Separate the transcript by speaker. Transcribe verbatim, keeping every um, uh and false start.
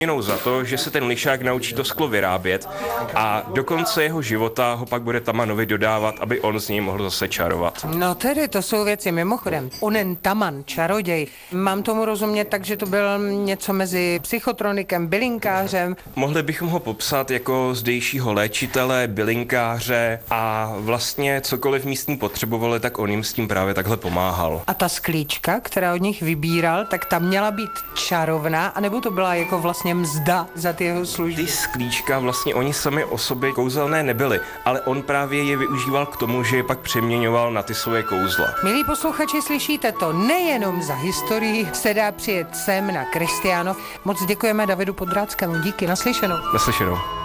Speaker 1: Jenom za to, že se ten lišák naučí to sklo vyrábět a do konce jeho života ho pak bude Tamanovi dodávat, aby on z něj mohl zase čarovat.
Speaker 2: No tedy, to jsou věci mimochodem. Onen Taman, čaroděj, mám tomu rozumět tak, že to byl něco mezi psychotronikem, bylinkářem.
Speaker 1: Mohli bychom ho popsat jako zdejšího léčitele, bylinkáře a vlastně cokoliv místní potřebovali, tak on jim s tím právě takhle pomáhal.
Speaker 2: A ta sklíčka, která od nich vybíral, tak ta měla být čarovná, anebo to byla jako vlastně mzda za ty jeho služby?
Speaker 1: Ty sklíčka vlastně oni sami o sobě kouzelné nebyly, ale on právě je využíval k tomu, že je pak přeměňoval na ty svoje kouzla.
Speaker 2: Milí posluchači, slyšíte to, nejenom za historii se dá přijet sem na Kristiánov. Moc děkujeme Davidu Podráckému, díky, naslyšenou.
Speaker 1: Naslyšenou.